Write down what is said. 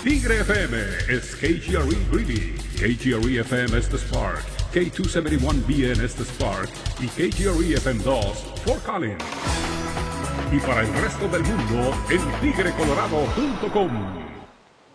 Tigre FM es KGRE Greeley, KGRE FM es The Spark, K271BN es The Spark y KGRE FM 2 Fort Collins. Y para el resto del mundo en tigrecolorado.com.